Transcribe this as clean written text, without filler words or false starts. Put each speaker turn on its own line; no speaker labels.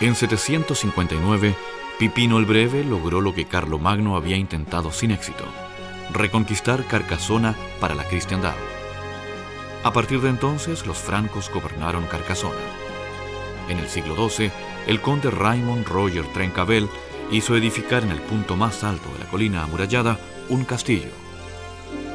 En 759, Pipino el Breve logró lo que Carlomagno había intentado sin éxito: reconquistar Carcasona para la cristiandad. A partir de entonces, los francos gobernaron Carcasona. En el siglo XII, el conde Raymond Roger Trencavel hizo edificar en el punto más alto de la colina amurallada un castillo,